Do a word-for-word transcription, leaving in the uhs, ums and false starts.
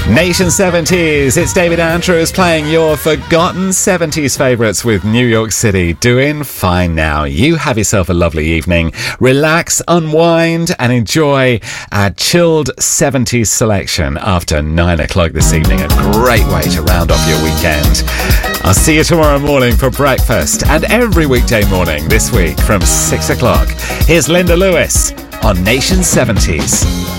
Nation seventies, it's David Andrews playing your forgotten seventies favourites with New York City. Doing fine now. You have yourself a lovely evening. Relax, unwind and enjoy our chilled seventies selection after nine o'clock this evening. A great way to round off your weekend. I'll see you tomorrow morning for breakfast and every weekday morning this week from six o'clock. Here's Linda Lewis on Nation seventies.